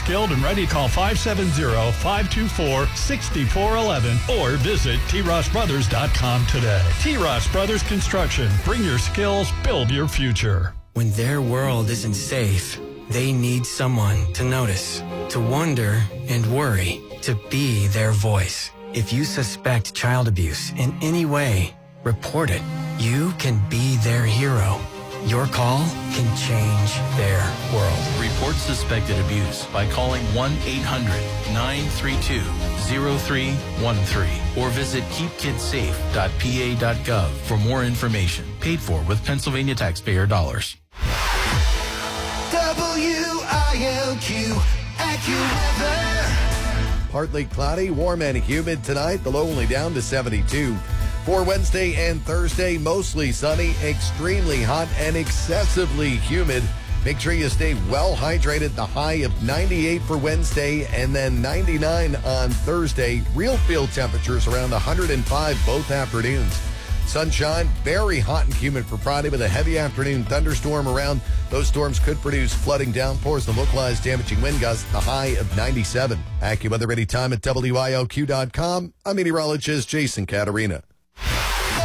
skilled and ready. Call 570-524-6411 or visit trossbrothers.com today. T. Ross Brothers Construction. Bring your skills, build your future. When their world isn't safe, they need someone to notice, to wonder and worry, to be their voice. If you suspect child abuse in any way, report it. You can be their hero. Your call can change their world. Report suspected abuse by calling 1-800-932-0313 or visit keepkidssafe.pa.gov for more information. Paid for with Pennsylvania taxpayer dollars. WILQ AccuWeather. Partly cloudy, warm and humid tonight. The low only down to 72. For Wednesday and Thursday, mostly sunny, extremely hot, and excessively humid. Make sure you stay well hydrated. The high of 98 for Wednesday and then 99 on Thursday. Real field temperatures around 105 both afternoons. Sunshine, very hot and humid for Friday with a heavy afternoon thunderstorm around. Those storms could produce flooding downpours and localized damaging wind gusts. The high of 97. AccuWeather anytime at WILQ.com. I'm meteorologist Jason Caterina.